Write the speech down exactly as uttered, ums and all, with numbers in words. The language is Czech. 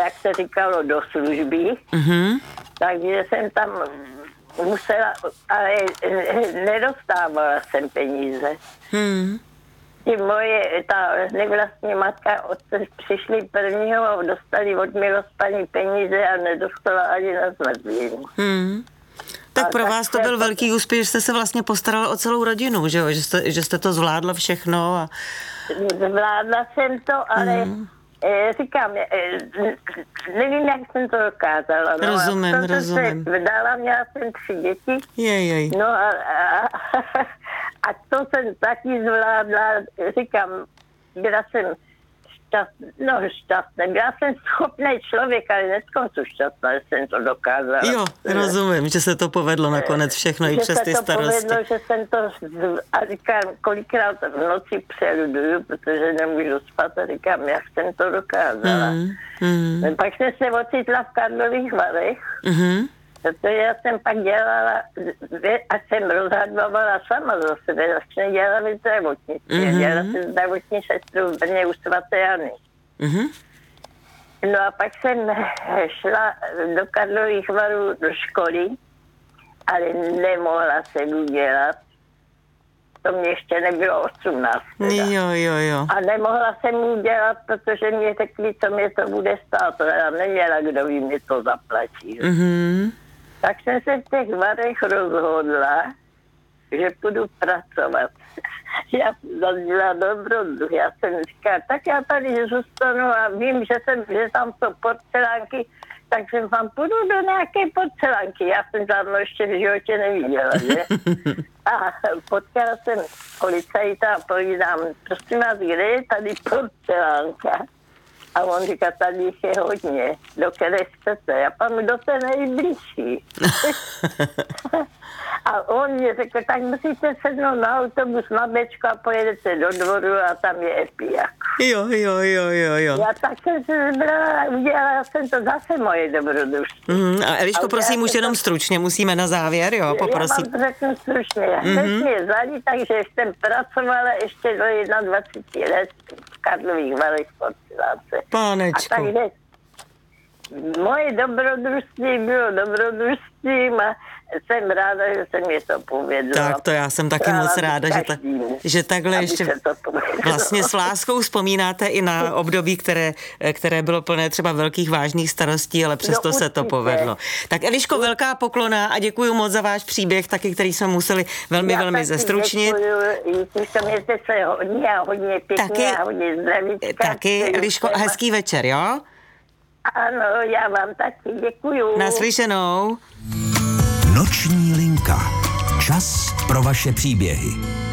jak se říkalo, do služby. Mhm. Takže jsem tam musela, ale nedostávala jsem peníze. Hmm. Ty moje, ta nevlastní matka, otce přišli prvního, dostali od milospaní peníze a nedostala ani na zmrzlinu. Hmm. Tak A pro tak vás to se- byl velký úspěch, že jste se vlastně postarala o celou rodinu, že jo? Že jste, že jste to zvládla všechno a... Zvládla jsem to, ale Hmm. eh, říkám, eh, nevím, jak jsem to dokázala. No, Rozumím, a jsem rozumím. se vdala, měla jsem tři děti. Jej, jej. No a, a, a to jsem taky zvládla, říkám, byla jsem šťastná, no šťastná, byla jsem schopný člověk, ale dneska jsem šťastná, že jsem to dokázala. Jo, rozumím, že se to povedlo nakonec všechno i Že přes se ty to starosti. povedlo, že jsem to, z- a říkám, kolikrát v noci přeluduju, protože nemůžu spát a říkám, jak jsem to dokázala. Mm, mm, Pak jsem se ocitla v Karlových Varech, mhm. protože já jsem pak dělala, a jsem rozhadovala sama za sebe, začne dělat ve zdravotnictví. Mhm. Dělala jsem zdravotní sestru v Brně u svaté Jany. Mhm. No a pak jsem šla do Karlových Varů do školy, ale nemohla jsem udělat. To mě ještě nebylo osmnáct. teda. Jo, jo, jo. A nemohla jsem udělat, protože mě řekli, co mě to bude stát. Já neměla, kdo by mi to zaplatil. Mhm. Tak jsem se v těch Varech rozhodla, že půjdu pracovat. Já jsem zažila dobrodruh. Já jsem říkala, tak já tady zůstanu a vím, že, jsem, že tam jsou porcelánky, tak jsem vám půjdu do nějaké porcelánky. Já jsem žádnou ještě v životě neviděla, že? A potkala jsem policajta a povídám, prosím vás, kde je tady porcelánka? A on říká, tady jich je hodně, do které chcete. Já panu do té nejbližší. A on mě řekl, tak musíte sednout na autobus na Bčko a pojedete do dvoru a tam je Epiak. Jo, jo, jo, jo, jo. Já tak jsem se zbrala, udělala jsem to zase moje dobrodružství. Mhm. A Eliško, A prosím, já už jsem jenom to- stručně, musíme na závěr, jo, poprosím. Já vám to řeknu stručně. Já Mhm. jsem mě vzali, takže jsem pracovala ještě do dvacet jedna let v Karlových Varech v porcelánce. A Pánečku. takže moje dobrodružství bylo dobrodružstvím a jsem ráda, že se mi to povedlo. Tak to já jsem taky Přála moc bych ráda, že, ta, každému, že takhle aby ještě se to povedlo. vlastně s láskou vzpomínáte i na období, které, které bylo plné třeba velkých vážných starostí, ale přesto No, se to určitě. povedlo. Tak Eliško, velká poklona a děkuji moc za váš příběh, taky který jsme museli velmi, Já velmi taky zestručnit. děkuju, že mějte se hodně a hodně pěkně Taky- a hodně zdravíčka. Taky, Eliško, a hezký večer, jo? Ano, já vám taky děkuju. Naslyšenou. Noční linka. Čas pro vaše příběhy.